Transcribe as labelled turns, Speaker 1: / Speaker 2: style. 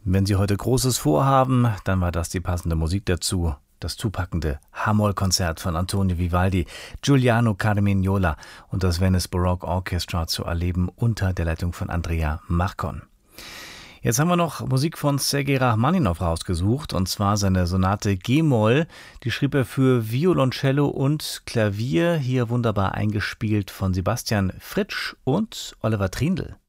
Speaker 1: Wenn Sie heute Großes vorhaben, dann war das die passende Musik dazu. Das zupackende H-Moll-Konzert von Antonio Vivaldi, Giuliano Carmignola und das Venice Baroque Orchestra zu erleben unter der Leitung von Andrea Marcon. Jetzt haben wir noch Musik von Sergei Rachmaninow rausgesucht, und zwar seine Sonate G-Moll. Die schrieb er für Violoncello und Klavier, hier wunderbar eingespielt von Sebastian Fritsch und Oliver Trindl.